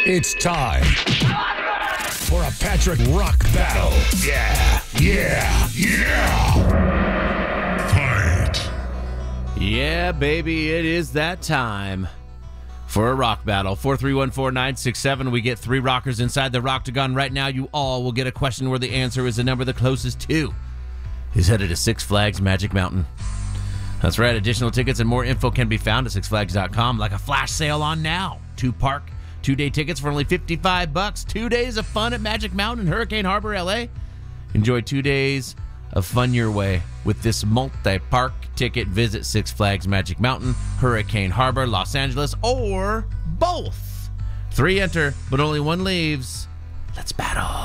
It's time for a Patrick Rock battle. Yeah. Fight. Yeah, baby, it is that time for a rock battle. 4314967. We get 3 rockers inside the Roctagon right now. You all will get a question where the answer is the number the closest to is headed to Six Flags Magic Mountain. That's right. Additional tickets and more info can be found at sixflags.com, like a flash sale on now. 2-day tickets for only $55. 2 days of fun at Magic Mountain, Hurricane Harbor, LA. Enjoy 2 days of fun your way with this multi-park ticket. Visit Six Flags Magic Mountain, Hurricane Harbor, Los Angeles, or both. 3 enter, but only 1 leaves. Let's battle.